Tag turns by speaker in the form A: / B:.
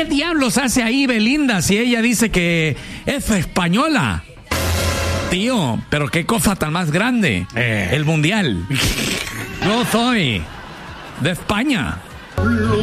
A: ¿Qué diablos hace ahí Belinda si ella dice que es española? Tío, pero qué cosa tan más grande. El mundial. Yo soy de España.